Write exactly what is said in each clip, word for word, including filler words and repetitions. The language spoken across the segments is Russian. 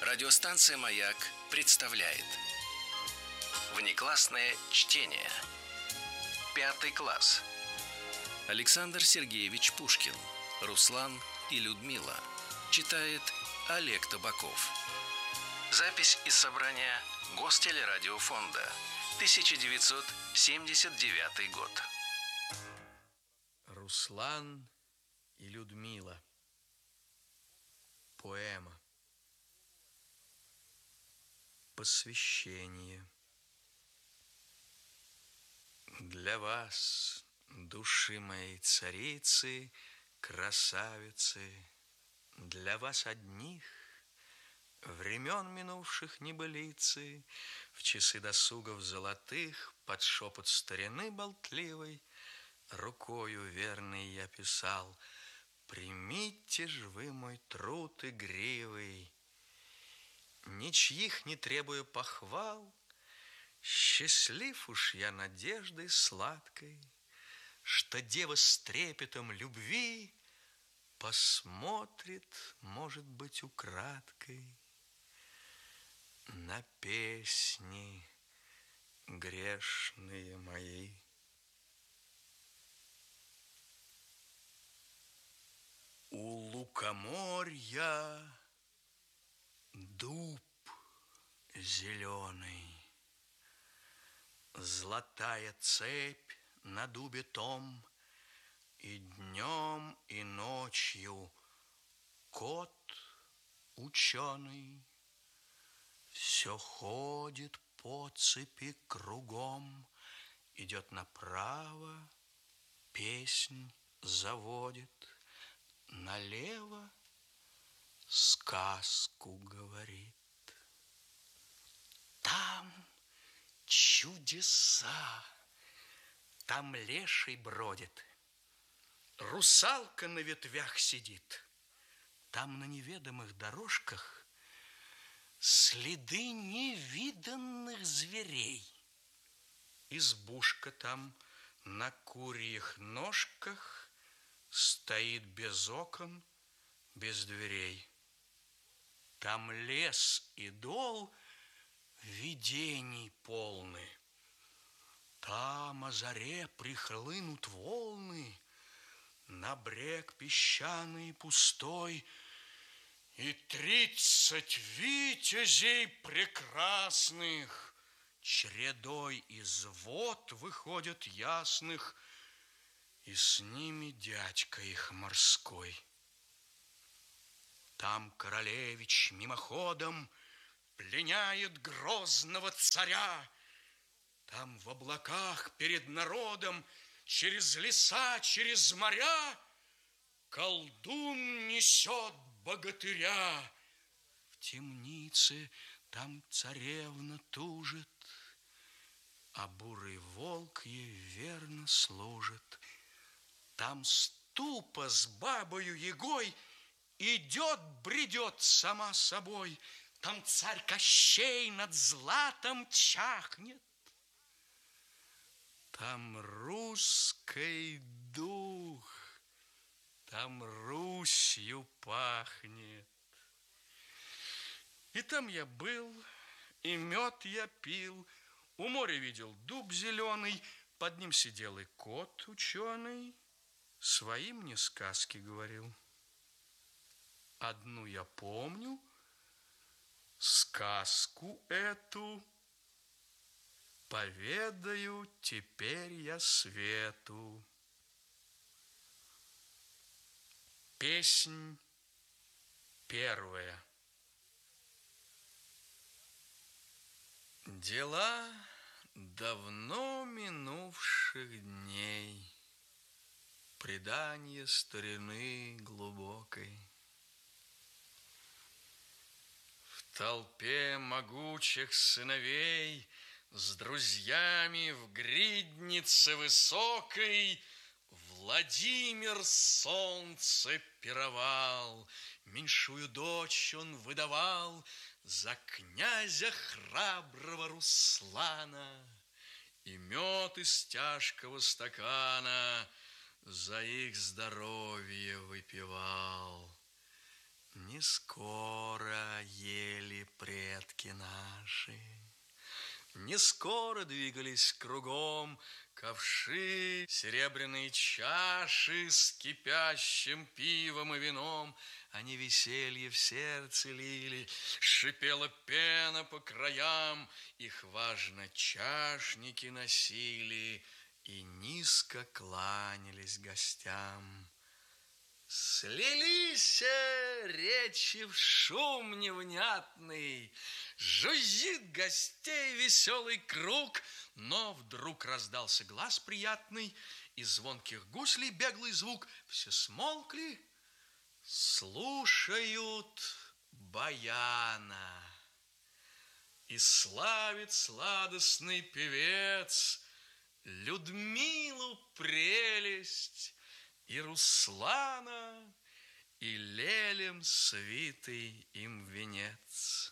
Радиостанция «Маяк» представляет внеклассное чтение. Пятый класс. Александр Сергеевич Пушкин, Руслан и Людмила. Читает Олег Табаков. Запись из собрания Гостелерадиофонда, тысяча девятьсот семьдесят девятый год. Руслан и Людмила. Поэма. Посвящение. Для вас, души моей царицы, красавицы, для вас одних, времен минувших небылицы, в часы досугов золотых, под шепот старины болтливой, рукою верной я писал: примите ж вы мой труд игривый, ничьих не требуя похвал, счастлив уж я надеждой сладкой, что дева с трепетом любви посмотрит, может быть, украдкой на песни грешные мои. У лукоморья дуб зеленый, золотая цепь на дубе том, и днем, и ночью кот ученый все ходит по цепи кругом, идет направо, песнь заводит, налево сказку говорит. Там чудеса, там леший бродит, русалка на ветвях сидит, там на неведомых дорожках следы невиданных зверей. Избушка там на курьих ножках стоит без окон, без дверей. Там лес и дол видений полны, там о заре прихлынут волны на брег песчаный пустой, и тридцать витязей прекрасных чередой из вод выходят ясных, и с ними дядька их морской. Там королевич мимоходом пленяет грозного царя, там в облаках перед народом через леса, через моря колдун несет богатыря. В темнице там царевна тужит, а бурый волк ей верно служит. Там ступа с бабою Ягой идет, бредет сама собой. Там царь Кощей над златом чахнет. Там русский дух, там Русью пахнет. И там я был, и мед я пил, у моря видел дуб зеленый, под ним сидел и кот ученый, свои мне сказки говорил. Одну я помню, сказку эту поведаю теперь я свету. Песнь первая. Дела давно минувших дней, преданье старины глубокой. В толпе могучих сыновей с друзьями в гриднице высокой Владимир солнце пировал, меньшую дочь он выдавал за князя храброго Руслана, и мед из тяжкого стакана за их здоровье выпивал. Не скоро ели предки наши, не скоро двигались кругом ковши, серебряные чаши с кипящим пивом и вином. Они веселье в сердце лили, шипела пена по краям, их важно чашники носили и низко кланялись гостям. Слились речи в шум невнятный, жужжит гостей веселый круг, но вдруг раздался глас приятный, и звонких гуслей беглый звук. Все смолкли, слушают баяна. И славит сладостный певец Людмилу прелесть, и Руслана, и лелем свитый им венец.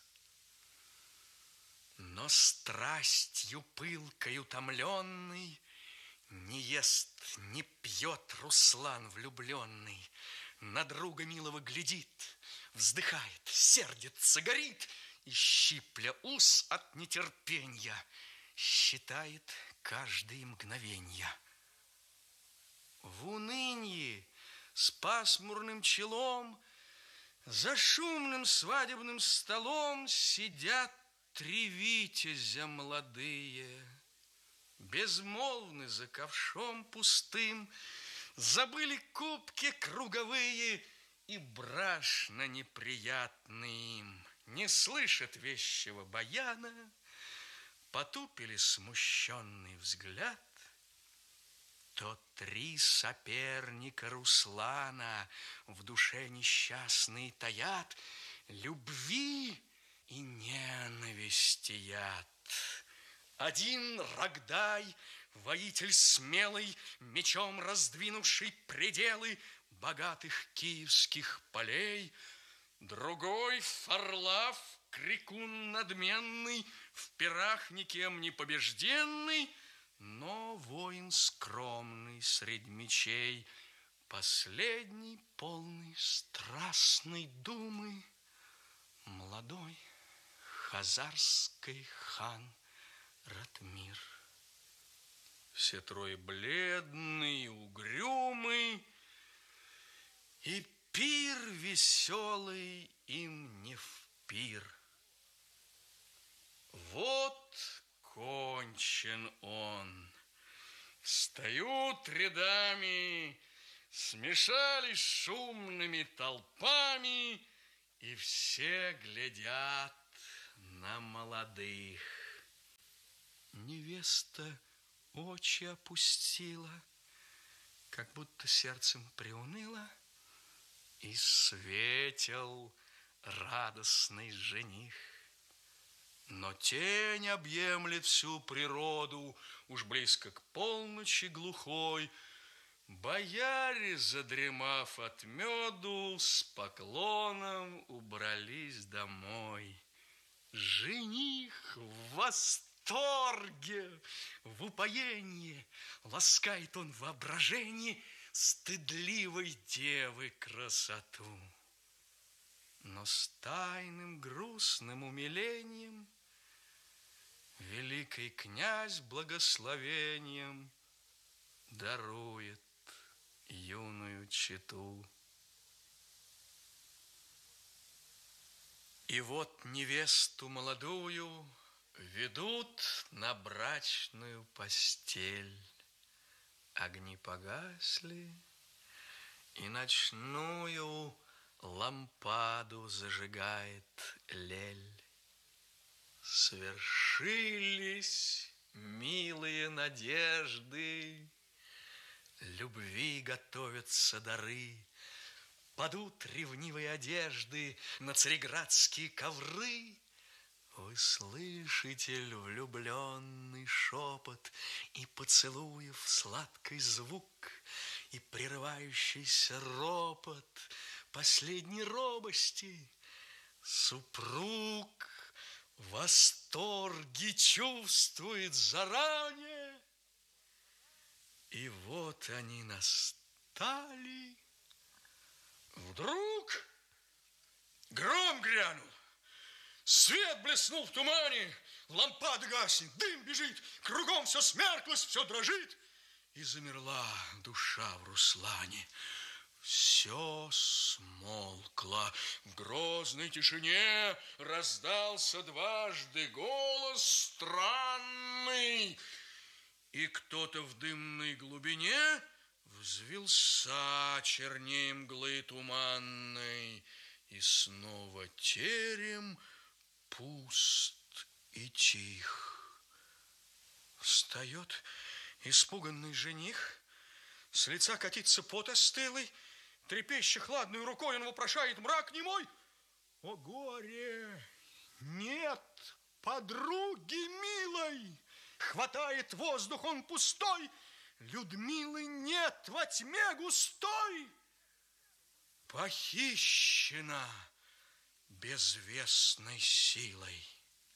Но страстью пылкой утомленный не ест, не пьет Руслан влюбленный. На друга милого глядит, вздыхает, сердится, горит, и, щипля ус от нетерпенья, считает каждое мгновенье. В унынье с пасмурным челом за шумным свадебным столом сидят три витязя молодые. Безмолвны за ковшом пустым, забыли кубки круговые, и брашно неприятны им. Не слышат вещего баяна, потупили смущенный взгляд. То три соперника Руслана в душе несчастные таят, любви и ненависти яд. Один Рогдай, воитель смелый, мечом раздвинувший пределы богатых киевских полей, другой Фарлав, крикун надменный, в пирах никем не побежденный, но воин скромный средь мечей, последний полный страстной думы, молодой хазарский хан Ратмир. Все трое бледный, угрюмый, и пир веселый им не в пир. Вот кончен он. Встают рядами, смешались шумными толпами, и все глядят на молодых. Невеста очи опустила, как будто сердцем приуныла, и светил радостный жених. Но тень объемлет всю природу, уж близко к полночи глухой. Бояре, задремав от меду, с поклоном убрались домой. Жених в восторге, в упоении, ласкает он воображение стыдливой девы красоту. Но с тайным грустным умилением великий князь благословением дарует юную чету. И вот невесту молодую ведут на брачную постель. Огни погасли, и ночную лампаду зажигает лель. Свершились милые надежды, любви готовятся дары, падут ревнивые одежды на цареградские ковры. Вы слышите влюбленный шепот и поцелуев сладкий звук, и прерывающийся ропот последней робости. Супруг в восторге чувствует заранее, и вот они настали. Вдруг Свет блеснул в тумане, лампада гаснет, дым бежит, кругом все смерклось, все дрожит. И замерла душа в Руслане. Все смолкло. В грозной тишине раздался дважды голос странный. И кто-то в дымной глубине взвился черней мглы туманной. И снова терем пуст и тих. Встает испуганный жених, с лица катится пот остылый, трепеща хладной рукой, он вопрошает: мрак немой. О горе! Нет подруги милой! Хватает воздух он пустой, Людмилы нет во тьме густой. Похищена безвестной силой.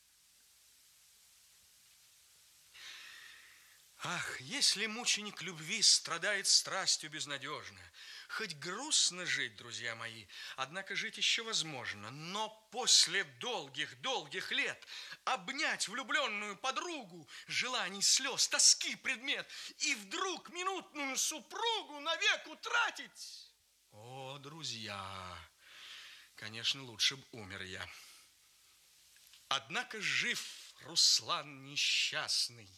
Ах, если мученик любви страдает страстью безнадежно, хоть грустно жить, друзья мои, однако жить еще возможно, но после долгих-долгих лет обнять влюбленную подругу, желаний, слез, тоски предмет, и вдруг минутную супругу навек утратить. О, друзья, конечно, лучше б умер я. Однако жив Руслан несчастный.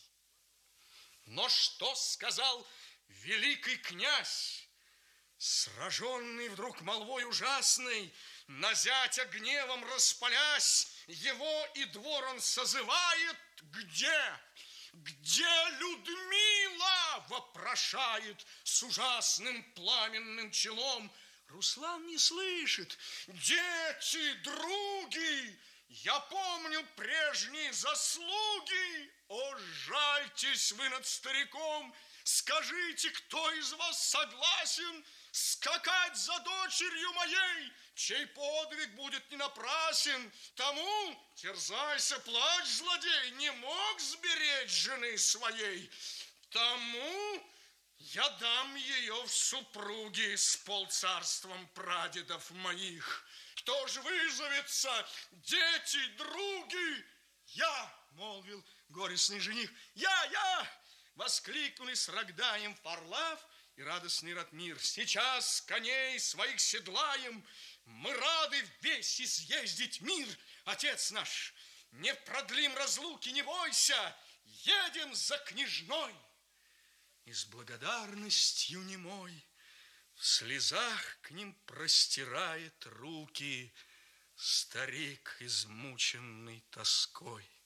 Но что сказал великий князь? Сраженный вдруг молвой ужасной, на зятя гневом распалясь, его и двор он созывает. Где? Где Людмила? Вопрошает с ужасным пламенным челом. Руслан не слышит. Дети, други, я помню прежние заслуги. О, жальтесь вы над стариком, скажите, кто из вас согласен скакать за дочерью моей, чей подвиг будет не напрасен? Тому, терзайся, плачь, злодей, не мог сберечь жены своей. Тому я дам ее в супруги с полцарством прадедов моих. Кто ж вызовется, дети, други? Я, молвил горестный жених. Я, я! Воскликнули с рогдаем Фарлав и радостный Ратмир. Сейчас коней своих седлаем, мы рады весь изъездить мир. Отец наш, не продлим разлуки, не бойся, едем за княжной. И с благодарностью немой в слезах к ним простирает руки старик, измученный тоской.